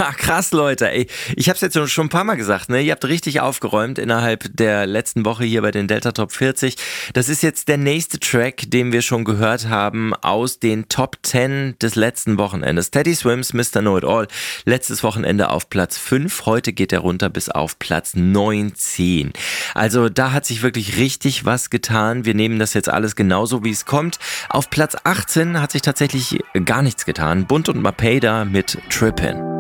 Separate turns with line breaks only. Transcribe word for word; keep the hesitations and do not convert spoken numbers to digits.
Ja, krass, Leute. Ey, ich habe es jetzt schon ein paar Mal gesagt, ne? Ihr habt richtig aufgeräumt innerhalb der letzten Woche hier bei den Delta Top vierzig. Das ist jetzt der nächste Track, den wir schon gehört haben aus den Top zehn des letzten Wochenendes. Teddy Swims, Mister Know-It-All. Letztes Wochenende auf Platz fünf. Heute geht er runter bis auf Platz neunzehn. Also da hat sich wirklich richtig was getan. Wir nehmen das jetzt alles genauso, wie es kommt. Auf Platz achtzehn hat sich tatsächlich gar nichts getan. Bunt und Mapeda mit Trippin'.